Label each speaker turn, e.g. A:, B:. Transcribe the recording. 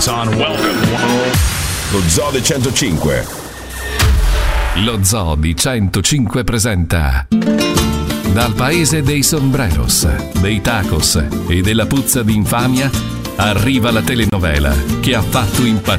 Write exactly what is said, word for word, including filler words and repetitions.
A: on, welcome.
B: Lo Zoo di centocinque.
C: Lo Zoo di centocinque presenta dal paese dei sombreros, dei tacos e della puzza d'infamia arriva la telenovela che ha fatto impazzire